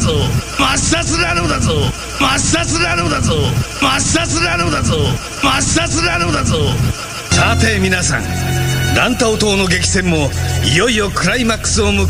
ぞ、抹殺ラノだぞ、抹殺ラノだぞ、抹殺ラノだぞ、抹殺ラノだぞ。さて皆さん、ランタオ島の激戦もいよいよクライマックスを迎